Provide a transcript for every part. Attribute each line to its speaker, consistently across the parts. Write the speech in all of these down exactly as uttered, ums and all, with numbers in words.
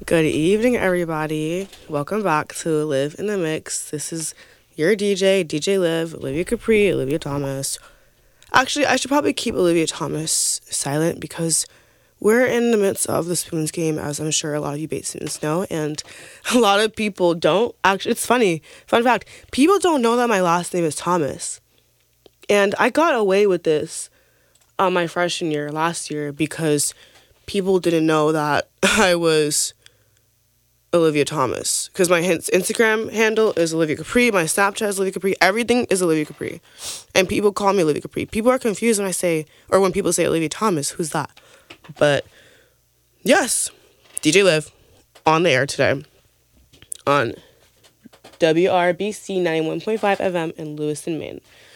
Speaker 1: Good evening, everybody. Welcome back to Live in the Mix. This is your D J, D J Liv, Olivia Capri, Olivia Thomas. Actually, I should probably keep Olivia Thomas silent because we're in the midst of the Spoons game, as I'm sure a lot of you Bates students know, and a lot of people don't. Actually, it's funny. Fun fact, people don't know that my last name is Thomas. And I got away with this on my freshman year, last year, because people didn't know that I was Olivia Thomas, because my Instagram handle is Olivia Capri, my Snapchat is Olivia Capri, everything is Olivia Capri, and people call me Olivia Capri. People are confused when I say, or when people say Olivia Thomas, who's that? But yes, D J Liv on the air today on W R B C ninety-one point five F M in Lewiston, Maine.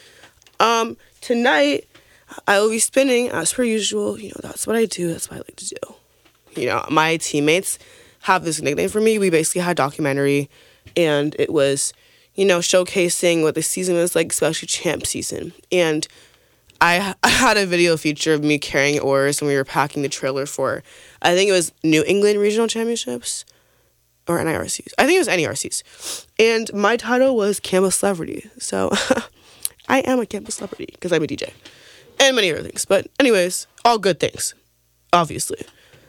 Speaker 1: Um, tonight I will be spinning as per usual. You know, that's what I do. That's what I like to do. You know, my teammates have this nickname for me. We basically had a documentary, and it was, you know, showcasing what the season was like, especially champ season. And I, I had a video feature of me carrying oars when we were packing the trailer for, I think it was New England Regional Championships or N I R Cs. I think it was N E R Cs. And my title was Campus Celebrity. So I am a campus celebrity because I'm a D J and many other things. But anyways, all good things, obviously.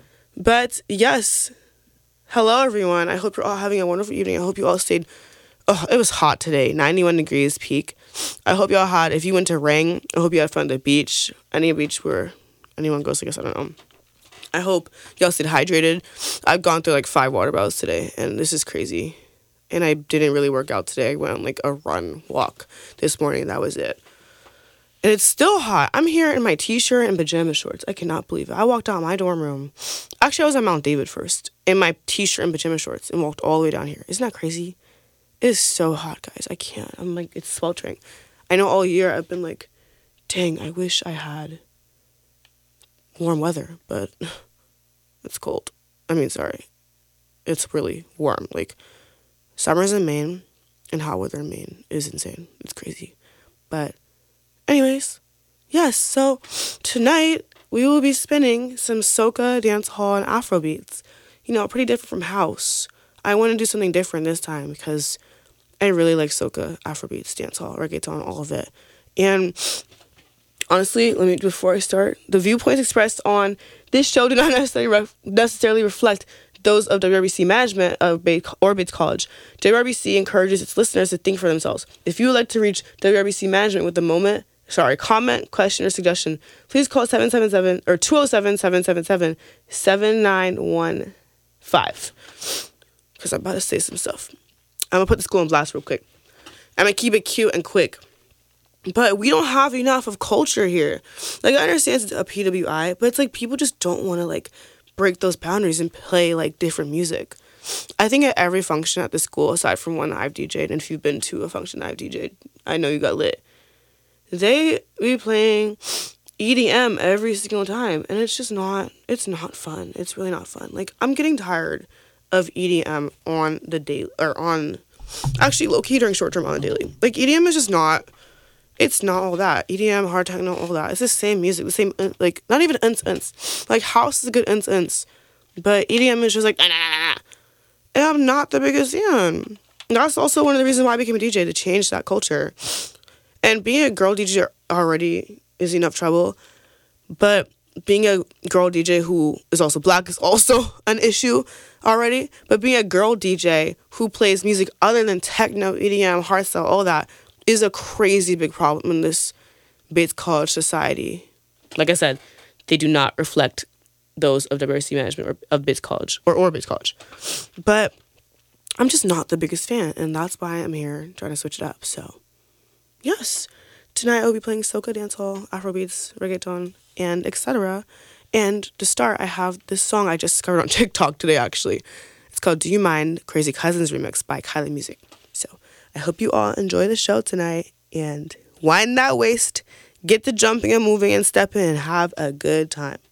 Speaker 1: But yes, hello, everyone. I hope you're all having a wonderful evening. I hope you all stayed. Oh, it was hot today, ninety-one degrees peak. I hope y'all had, if you went to Ring, I hope you had fun at the beach. Any beach where anyone goes, I guess, I don't know. I hope y'all stayed hydrated. I've gone through like five water bottles today, and this is crazy. And I didn't really work out today. I went on like a run, walk this morning. That was it. And it's still hot. I'm here in my t-shirt and pajama shorts. I cannot believe it. I walked out of my dorm room. Actually, I was at Mount David first in my t-shirt and pajama shorts and walked all the way down here. Isn't that crazy? It is so hot, guys. I can't. I'm like, it's sweltering. I know all year I've been like, dang, I wish I had warm weather, but it's cold. I mean, sorry. It's really warm. Like, summers in Maine and hot weather in Maine is insane. It's crazy. But anyways, yes, so tonight we will be spinning some soca, dancehall, and Afrobeats. You know, pretty different from house. I want to do something different this time because I really like soca, Afrobeats, dancehall, reggaeton, all of it. And honestly, let me, before I start, the viewpoints expressed on this show do not necessarily ref, necessarily reflect those of W R B C management of Bates, or Bates College. W R B C encourages its listeners to think for themselves. If you would like to reach W R B C management with a moment, sorry, comment, question, or suggestion, please call seven seven seven or two oh seven, seven seven seven, seven nine one five. Because I'm about to say some stuff. I'm going to put the school on blast real quick. I'm going to keep it cute and quick. But we don't have enough of culture here. Like, I understand it's a P W I, but it's like people just don't want to, like, break those boundaries and play, like, different music. I think at every function at the school, aside from one I've D J'd, and if you've been to a function I've D J'd, I know you got lit. They be playing E D M every single time, and it's just not, it's not fun. It's really not fun. Like, I'm getting tired of E D M on the daily, or on, actually low-key during short term on the daily. Like, E D M is just not, it's not all that. E D M, hard techno, all that. It's the same music, the same, like, not even uns uns. Like, house is a good uns uns, but E D M is just like, nah, nah, nah. And I'm not the biggest fan. That's also one of the reasons why I became a D J, to change that culture. And being a girl D J already is enough trouble, but being a girl D J who is also black is also an issue already. But being a girl D J who plays music other than techno, E D M, hardstyle, all that is a crazy big problem in this Bates College society. Like I said, they do not reflect those of W R C management or of Bates College or, or Bates College. But I'm just not the biggest fan, and that's why I'm here trying to switch it up. So, yes. Tonight I'll be playing soca, dancehall, Afrobeats, reggaeton, and et cetera. And to start, I have this song I just discovered on TikTok today, actually. It's called Do You Mind? Crazy Cousins Remix by Kylie Music. So I hope you all enjoy the show tonight and wind that waist, get the jumping and moving and stepping and have a good time.